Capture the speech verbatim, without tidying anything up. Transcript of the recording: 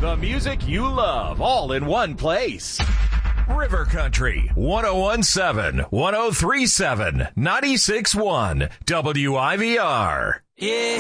The music you love, all in one place. River Country, one oh one point seven, one oh three point seven, ninety-six point one, W I V R. Yeah.